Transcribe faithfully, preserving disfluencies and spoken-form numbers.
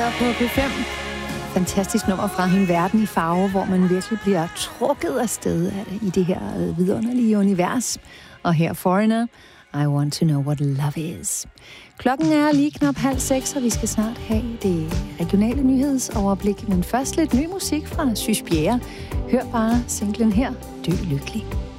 her på P fem. Fantastisk nummer fra Hin Verden i farve, hvor man virkelig bliver trukket afsted i det her vidunderlige univers. Og her Foreigner, I want to know what love is. Klokken er lige knap halv seks, og vi skal snart have det regionale nyhedsoverblik. Men først lidt ny musik fra Sys Bjerre. Hør bare singlen her, Dø Lykkelig.